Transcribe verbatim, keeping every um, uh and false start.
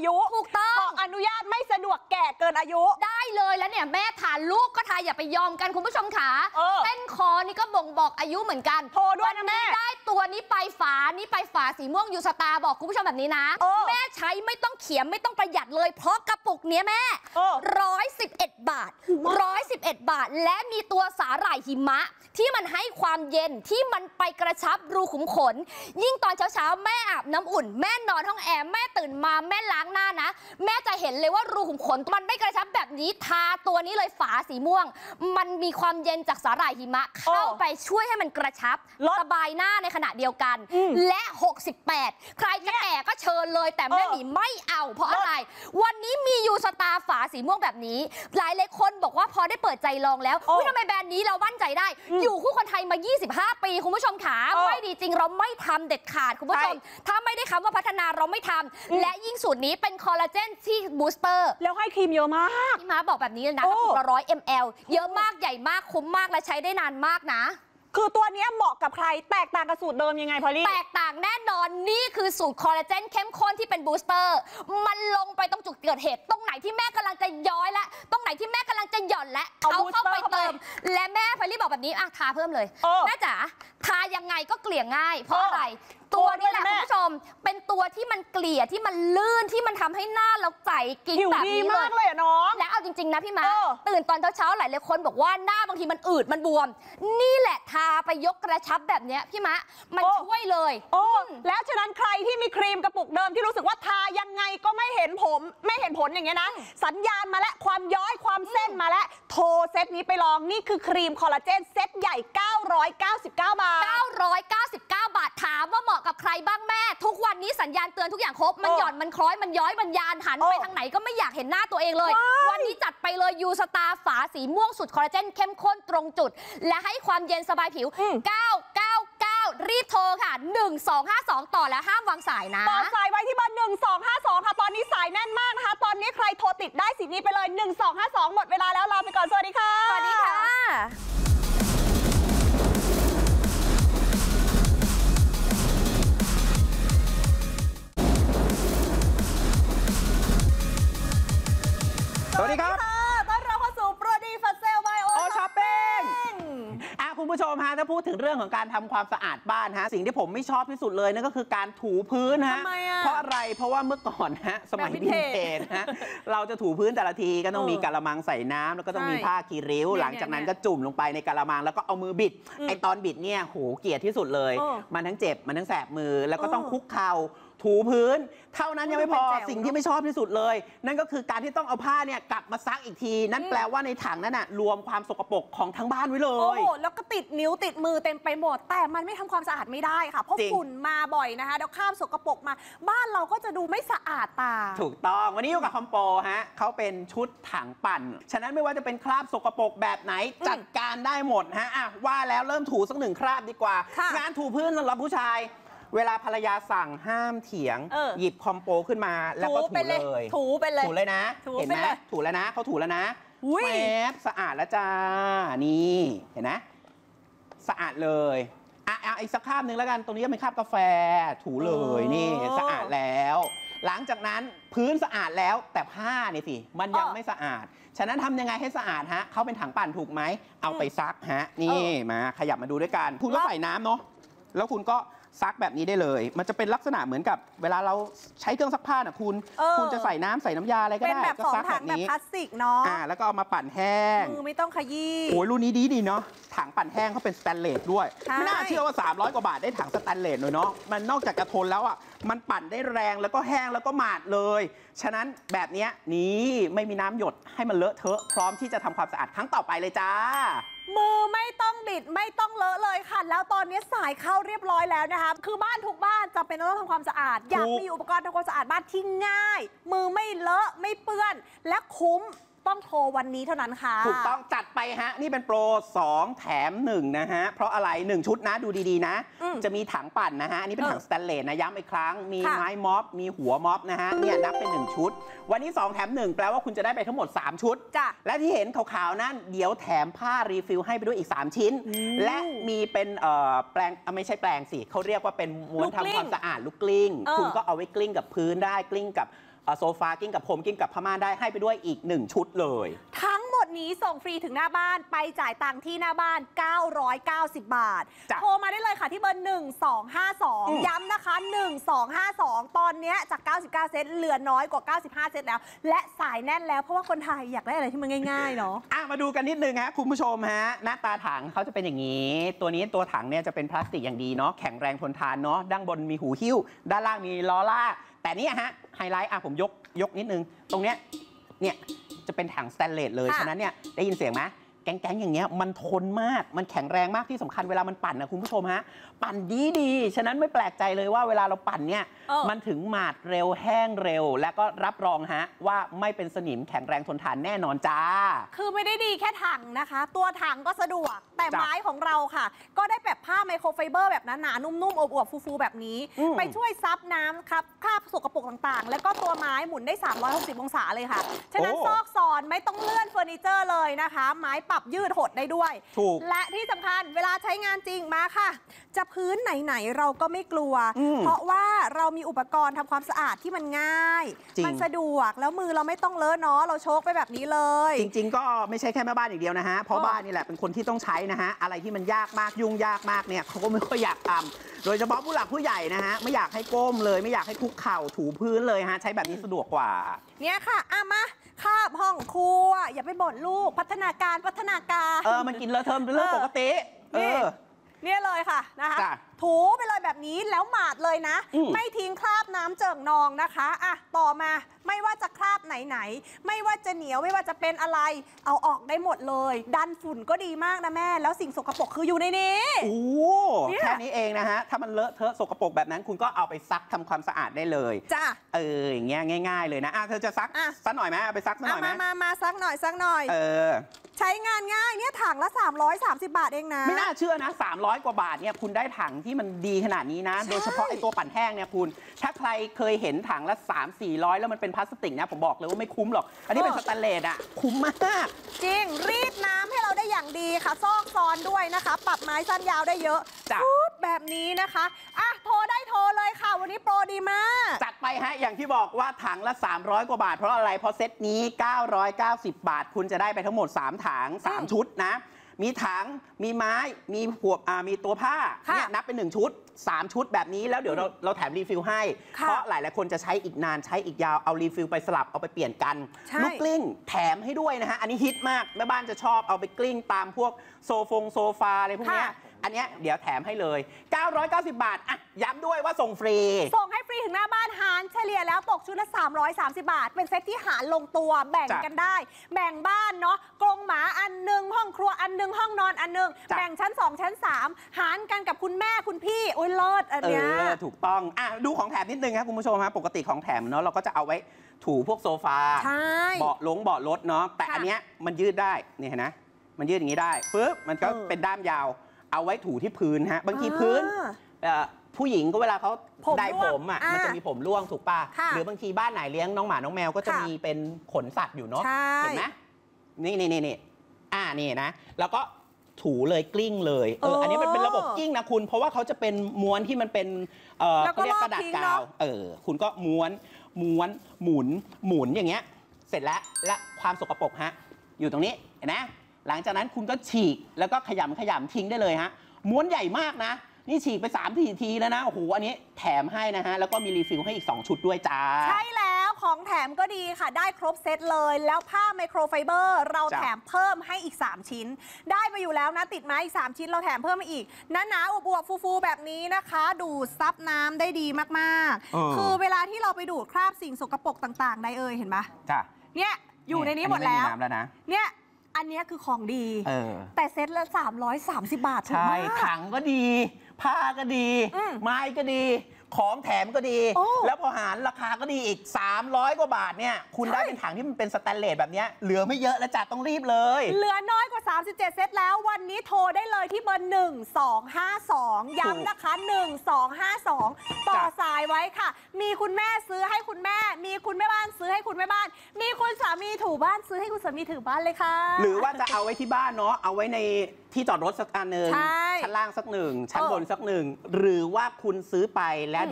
ยุถูกต้องขออนุญาตไม่สะดวกแก่เกินอายุได้เลยแล้วเนี่ยแม่ทานลูกก็ทานอย่าไปยอมกันคุณผู้ชมขาเต้นคอนี่ก็บ่งบอกอายุเหมือนกันโทรด้วยนะแม่ได้ตัวนี้ไปฝานี้ไปฝาสีม่วงยูสตาร์บอกคุณผู้ชมแบบนี้นะแม่ใช้ไม่ต้องเขียมไม่ต้องประหยัดเลยเพราะกระปุกเนี้ยแม่ร้อยสิบเอ็ดบาทร้อยสิบเอ็ดบาทและมีตัวสาหร่ายหิมะที่มันให้ความเย็นที่มันไปกระชับรูขุมขนยิ่งตอนเช้าๆแม่อาบน้ำอุ่นแม่นอนห้องแอร์แม่ตื่นมาแม่ล้างหน้านะแม่จะเห็นเลยว่ารูขุมขนมันไม่กระชับแบบนี้ทาตัวนี้เลยฝาสีม่วงมันมีความเย็นจากสาหร่ายหิมะเข้าไปช่วยให้มันกระชับสบายหน้าในขณะเดียวกันและหกสิบแปดใครจะแก่ก็เชิญเลยแต่แม่หมีไม่เอาเพราะอะไรวันนี้มียูสตาร์ฝาสีม่วงแบบนี้หลายหลายคนบอกว่าพอได้เปิดใจลองแล้วทำไมแบรนด์นี้เรามั่นใจได้อยู่คู่คนไทยมายี่สิบห้าปีคุณผู้ชมขาไม่ดีจริงเราไม่ทำเด็ดขาดคุณผู้ชมถ้าไม่ได้คำว่าพัฒนาเราไม่ทำและยิ่งสูตรนี้เป็นคอลลาเจนที่บูสเตอร์แล้วให้ครีมเยอะมากพี่ม้าบอกแบบนี้เลยนะกระปุกละร้อยมลเยอะมากใหญ่มากคุ้มมากและใช้ได้นานมากนะคือตัวนี้เหมาะกับใครแตกต่างกับสูตรเดิมยังไงพอลี่แตกต่างแน่นอนนี่คือสูตรคอลลาเจนเข้มข้นที่เป็นบูสเตอร์มันลงไปตรงจุดเกิดเหตุตรงไหนที่แม่กำลังจะย้อยและตรงไหนที่แม่กำลังจะหย่อนและเขาเข้าไปเติมและแม่พอลี่บอกแบบนี้อ่ะทาเพิ่มเลยแม่จ๋าทายังไงก็เกลี่ยง่ายเพราะอะไรตัวนี้แหละคุณผู้ชมเป็นตัวที่มันเกลี่ยที่มันลื่นที่มันทำให้หน้าเราใสกิ๊กแบบนี้เลยเลยน้องและเอาจริงๆนะพี่ม้าตื่นตอนเช้าๆหลายๆคนบอกว่าหน้าบางทีมันอืดมันบวมนี่แหละทาไปยกกระชับแบบนี้พี่ม้ามันช่วยเลยโอ้แล้วฉะนั้นใครที่มีครีมกระปุกเดิมที่รู้สึกว่าทายังไงก็ไม่เห็นผมไม่เห็นผลอย่างเงี้ยนะสัญญาณมาแล้วความย้อยความเส้นมาแล้วโทรเซตนี้ไปลองนี่คือครีมคอลลาเจนเซตใหญ่เก้าร้อยเก้าสิบเก้าบาทเก้าร้อยเก้าสิบเก้าบาทถามว่าเหมาะกับใครบ้างแม่ทุกวันนี้สัญญาณเตือนทุกอย่างครบมันหย่อนมันคล้อยมันย้อยมันยานหันไปทางไหนก็ไม่อยากเห็นหน้าตัวเองเลยวันนี้จัดไปเลยยูสตาร์ฝาสีม่วงสุดคอลลาเจนเข้มข้นตรงจุดและให้ความเย็นสบายผิวเก้า เก้า เก้ารีบโทรค่ะหนึ่งสองห้าสองต่อแล้วห้ามวางสายนะต่อสายไว้ที่เบอร์หนึ่งสองห้าสองค่ะตอนนี้สายแน่นมากนะคะตอนนี้ใครโทรติดได้สิทธิ์นี้ไปเลยหนึ่งสองห้าสองหมดเวลาแล้วลาไปก่อนสวัสดีค่ะสวัสดีค่ะสวัสดีครับต้อนรับเข้าสู่โปรดีฟัสเซลไบโอช้อปปิ้งอ่ะคุณผู้ชมฮะถ้าพูดถึงเรื่องของการทำความสะอาดบ้านฮะสิ่งที่ผมไม่ชอบที่สุดเลยนั่นก็คือการถูพื้นฮะเพราะอะไรเพราะว่าเมื่อก่อนฮะสมัยวินเทจฮะเราจะถูพื้นแต่ละทีก็ต้องมีกะละมังใส่น้ำแล้วก็ต้องมีผ้าคีริ้วหลังจากนั้นก็จุ่มลงไปในกะละมังแล้วก็เอามือบิดไอตอนบิดเนี่ยโหเกลียดที่สุดเลยมันทั้งเจ็บมันทั้งแสบมือแล้วก็ต้องคุกเข่าถูพื้นเท่านั้นยังไม่พอสิ่งที่ไม่ชอบที่สุดเลยนั่นก็คือการที่ต้องเอาผ้าเนี่ยกลับมาซักอีกทีนั่นแปลว่าในถังนั้นน่ะรวมความสกปรกของทั้งบ้านไว้เลยโอ้แล้วก็ติดนิ้วติดมือเต็มไปหมดแต่มันไม่ทำความสะอาดไม่ได้ค่ะเพราะฝุ่นมาบ่อยนะคะเดี๋ยวข้ามสกปรกมาบ้านเราก็จะดูไม่สะอาดตาถูกต้องวันนี้อยู่กับคอมโปฮะเขาเป็นชุดถังปั่นฉะนั้นไม่ว่าจะเป็นคราบสกปรกแบบไหนจัดการได้หมดฮะอ่ะว่าแล้วเริ่มถูสักหนึ่งคราบดีกว่างานถูพื้นสำหรับผู้ชายเวลาภรรยาสั่งห้ามเถียงหยิบคอมโปขึ้นมาแล้วก็ถูเลยถูไปเลยถูเลยนะเห็นไหมถูแล้วนะเขาถูแล้วนะแฟบสะอาดแล้วจ้านี่เห็นไหมสะอาดเลยอ่ะเอาอีกสักคราบหนึ่งแล้วกันตรงนี้ก็เป็นคราบกาแฟถูเลยนี่สะอาดแล้วหลังจากนั้นพื้นสะอาดแล้วแต่ผ้านี่สิมันยังไม่สะอาดฉะนั้นทำยังไงให้สะอาดฮะเขาเป็นถังปั่นถูกไหมเอาไปซักฮะนี่มาขยับมาดูด้วยกันคุณก็ใส่น้ำเนาะแล้วคุณก็ซักแบบนี้ได้เลยมันจะเป็นลักษณะเหมือนกับเวลาเราใช้เครื่องซักผ้าน่ะคุณคุณจะใส่น้ำใส่น้ำยาอะไรก็ได้ก็ซักแบบนี้แบบพลาสติกเนาะอ่าแล้วก็เอามาปั่นแห้งมือไม่ต้องขยี้โอ้ยรุ่นนี้ดีดีเนาะถังปั่นแห้งเขาเป็นสแตนเลสด้วยไม่น่าเชื่อว่าสามร้อยกว่าบาทได้ถังสแตนเลสเลยเนาะมันนอกจากจะทนแล้วอ่ะมันปั่นได้แรงแล้วก็แห้งแล้วก็หมาดเลยฉะนั้นแบบนี้นี่ไม่มีน้ำหยดให้มันเลอะเทอะพร้อมที่จะทำความสะอาดครั้งต่อไปเลยจ้ามือไม่ต้องบิดไม่ต้องเลอะเลยค่ะแล้วตอนนี้สายเข้าเรียบร้อยแล้วนะคะคือบ้านทุกบ้านจำเป็นต้องทำความสะอาดอยากมีอุปกรณ์ทำความสะอาดบ้านที่ง่ายมือไม่เลอะไม่เปื้อนและคุ้มต้องโทรวันนี้เท่านั้นค่ะถูกต้องจัดไปฮะนี่เป็นโปรสองแถมหนึ่งนะฮะเพราะอะไรหนึ่งชุดนะดูดีๆนะจะมีถังปั่นนะฮะอันนี้เป็นถังสแตนเลสนะย้ำอีกครั้งมีไม้ม็อบมีหัวม็อบนะฮะเนี่ยนับเป็นหนึ่งชุดวันนี้สองแถมหนึ่งแปลว่าคุณจะได้ไปทั้งหมดสามชุดจ้ะและที่เห็นขาวๆนั่นเดี๋ยวแถมผ้ารีฟิลให้ไปด้วยอีกสามชิ้นและมีเป็นเอ่อแปรงไม่ใช่แปรงสิเขาเรียกว่าเป็นม้วนทำความสะอาดลูกกลิ้งคุณก็เอาไว้กลิ้งกับพื้นได้กลิ้งกับโซฟากิ้งกับผมกิ้งกับผ้าม่านได้ให้ไปด้วยอีกหนึ่งชุดเลยทั้งหมดนี้ส่งฟรีถึงหน้าบ้านไปจ่ายตังค์ที่หน้าบ้านเก้าร้อยเก้าสิบบาทโทรมาได้เลยค่ะที่เบอร์หนึ่งสองห้าสองย้ำนะคะหนึ่งสองห้าสองตอนนี้จากเก้าสิบเก้าเซตเหลือน้อยกว่าเก้าสิบห้าเซตแล้วและสายแน่นแล้วเพราะว่าคนไทยอยากได้อะไรที่มันง่ายๆเนาะอ่ะมาดูกันนิดนึงฮะคุณผู้ชมฮะหน้าตาถังเขาจะเป็นอย่างนี้ตัวนี้ตัวถังเนี่ยจะเป็นพลาสติกอย่างดีเนาะแข็งแรงทนทานเนาะด้านบนมีหูหิ้วด้านล่างมีล้อลากแต่นี่ฮะไฮไลท์อ่ะผมยกยกนิดนึงตรงเนี้ยเนี่ยจะเป็นถังสแตนเลสเลยฉะนั้นเนี่ยได้ยินเสียงไหมแก๊งๆอย่างเงี้ยมันทนมากมันแข็งแรงมากที่สำคัญเวลามันปั่นนะคุณผู้ชมฮะปั่นดีดีฉะนั้นไม่แปลกใจเลยว่าเวลาเราปั่นเนี่ยมันถึงหมาดเร็วแห้งเร็วและก็รับรองฮะว่าไม่เป็นสนิมแข็งแรงทนทานแน่นอนจ้าคือไม่ได้ดีแค่ถังนะคะตัวถังก็สะดวกแต่ไม้ของเราค่ะก็ได้แบบผ้าไมโครไฟเบอร์แบบหนาๆนุ่มๆอวบๆฟูๆแบบนี้ไปช่วยซับน้ำครับคราบสกปรกต่างๆแล้วก็ตัวไม้หมุนได้สามร้อยหกสิบองศาเลยค่ะฉะนั้นซอกซอนไม่ต้องเลื่อนเฟอร์นิเจอร์เลยนะคะไม้ปรับยืดหดได้ด้วยและที่สำคัญเวลาใช้งานจริงมาค่ะจะพื้นไหนๆเราก็ไม่กลัวเพราะว่าเรามีอุปกรณ์ทำความสะอาดที่มันง่ายมันสะดวกแล้วมือเราไม่ต้องเลอะเนาะเราโชกไปแบบนี้เลยจริงๆก็ไม่ใช่แค่แม่บ้านอย่างเดียวนะฮะเพราะบ้านนี่แหละเป็นคนที่ต้องใช้นะฮะอะไรที่มันยากมากยุ่งยากมากเนี่ยเขาก็ไม่ค่อยอยากทำโดยเฉพาะผู้หลักผู้ใหญ่นะฮะไม่อยากให้ก้มเลยไม่อยากให้คุกเข่าถูพื้นเลยฮะใช้แบบนี้สะดวกกว่าเนี่ยค่ะอ่ะมาคาบห้องครัวอย่าไปบ่นลูกพัฒนาการพัฒนาการเออมันกินเลอะเทอะเป็นเรื่องปกติเออเนี่ยเลยค่ะนะคะถูไปเลยแบบนี้แล้วหมาดเลยนะไม่ทิ้งคราบน้ำเจิ่งนองนะคะอ่ะต่อมาไม่ว่าจะคราบไหนๆไม่ว่าจะเหนียวไม่ว่าจะเป็นอะไรเอาออกได้หมดเลยดันฝุ่นก็ดีมากนะแม่แล้วสิ่งสกปรกคืออยู่ในนี้โอ้แค่นี้เองนะฮะถ้ามันเลอะเทอะสกปรกแบบนั้นคุณก็เอาไปซักทำความสะอาดได้เลยจ้าเอออย่างเงี้ยง่ายๆเลยนะอ่ะเธอจะซักซักหน่อยไหมเอาไปซักสักหน่อยไหมมามาซักหน่อยซักหน่อยเออใช้งานง่ายเนี่ยถังละสามร้อยสามสิบบาทเองนะไม่น่าเชื่อนะสามร้อยกว่าบาทเนี่ยคุณได้ถังที่มันดีขนาดนี้นะโดยเฉพาะไอ้ตัวปั่นแห้งเนี่ยคุณถ้าใครเคยเห็นถังละสามสี่ร้อยแล้วมันเป็นพลาสติกนะผมบอกเลยว่าไม่คุ้มหรอกอันนี้เป็นสแตนเลสอ่ะคุ้มมากจริงรีดน้ำให้เราได้อย่างดีค่ะซอกซอนด้วยนะคะปรับไม้สั้นยาวได้เยอะปุ๊บแบบนี้นะคะอ่ะโทรได้โทรเลยค่ะวันนี้โปรดีมากจัดไปฮะอย่างที่บอกว่าถังละสามร้อยกว่าบาทเพราะอะไรเพราะเซตนี้เก้าร้อยเก้าสิบบาทคุณจะได้ไปทั้งหมดสามถังสามชุดนะมีถังมีไม้มีพวกอ่ามีตัวผ้าเนี่ยนับเป็นหนึ่งชุดสามชุดแบบนี้แล้วเดี๋ยวเราเราแถมรีฟิลให้เพราะหลายหลายคนจะใช้อีกนานใช้อีกยาวเอารีฟิลไปสลับเอาไปเปลี่ยนกันลูกกลิ้งแถมให้ด้วยนะฮะอันนี้ฮิตมากแม่บ้านจะชอบเอาไปกลิ้งตามพวกโซฟงโซฟาอะไรพวกนี้อันนี้เดี๋ยวแถมให้เลยเก้าร้อยเก้าสิบบาทอ่ะย้ำด้วยว่าส่งฟรีส่งให้ฟรีถึงหน้าบ้านหารเฉลี่ยแล้วตกชุดละสามร้อยสามสิบบาทเป็นเซตที่หารลงตัวแบ่งกันได้แบ่งบ้านเนาะกรงหมาอันหนึ่งห้องครัวอันหนึ่งห้องนอนอันหนึ่งแบ่งชั้นสองชั้นสามหารกันกับคุณแม่คุณพี่โอ้ยเลิศอันเนี้ยถูกต้องอ่ะดูของแถมนิดนึงครับคุณผู้ชมครับปกติของแถมเนาะเราก็จะเอาไว้ถูพวกโซฟาเบาะลงเบาะรถเนาะแต่อันเนี้ยมันยืดได้นี่เห็นไหมมันยืดอย่างนี้ได้ปึ๊บมันก็เป็นด้ามยาวเอาไว้ถูที่พื้นฮะบางทีพื้นผู้หญิงก็เวลาเขาได้ผมอ่ะมันจะมีผมร่วงถูกป่ะหรือบางทีบ้านไหนเลี้ยงน้องหมาน้องแมวก็จะมีเป็นขนสัตว์อยู่เนาะเห็นไหมนี่นี่นี่นี่อ่านี่นะแล้วก็ถูเลยกลิ้งเลยเอออันนี้มันเป็นระบบกลิ้งนะคุณเพราะว่าเขาจะเป็นม้วนที่มันเป็นเออเขาเรียกกระดาษกาวเออคุณก็ม้วนม้วนหมุนหมุนอย่างเงี้ยเสร็จแล้วและความสกปรกฮะอยู่ตรงนี้เห็นไหมหลังจากนั้นคุณก็ฉีกแล้วก็ขยำขยำทิ้งได้เลยฮะม้วนใหญ่มากนะนี่ฉีกไปสามทีทีแล้วนะโอ้โหอันนี้แถมให้นะฮะแล้วก็มีรีฟิลให้อีกสองชุดด้วยจ้าใช่แล้วของแถมก็ดีค่ะได้ครบเซตเลยแล้วผ้าไมโครไฟเบอร์เราแถมเพิ่มให้อีกสามชิ้นได้ไปอยู่แล้วนะติดมาอีกสามชิ้นเราแถมเพิ่มมาอีกหนาๆอวบๆฟูๆแบบนี้นะคะดูดซับน้ำได้ดีมากๆคือเวลาที่เราไปดูดคราบสิ่งสกปรกต่างๆได้เอ่ยเห็นปะจ้ะเนี่ยอยู่ในนี้หมดแล้วเนี่ยอันนี้คือของดีแต่เซ็ตละสามร้อยสามสิบบาทถูกไหมถังก็ดีผ้าก็ดีไม้ก็ดีของแถมก็ดีแล้วพอหารราคาก็ดีอีกสามร้อยกว่าบาทเนี่ยคุณได้เป็นถังที่มันเป็นสแตนเลสแบบนี้เหลือไม่เยอะแล้วจ้ะต้องรีบเลยเหลือน้อยกว่าสามสิบเจ็ดเซตแล้ววันนี้โทรได้เลยที่เบอร์หนึ่งสองห้าสองย้ำนะคะหนึ่งสองห้าสองต่อสายไว้ค่ะมีคุณแม่ซื้อให้คุณแม่มีคุณแม่บ้านซื้อให้คุณแม่บ้านมีคุณสามีถูบ้านซื้อให้คุณสามีถือบ้านเลยค่ะหรือว่าจะเอาไว้ที่บ้านเนาะเอาไว้ในที่จอดรถสักอันหนึ่งชั้นล่างสักหนึ่งชั้นบนสักหนึ่งหรือว่าคุณซื้อไปแล้ว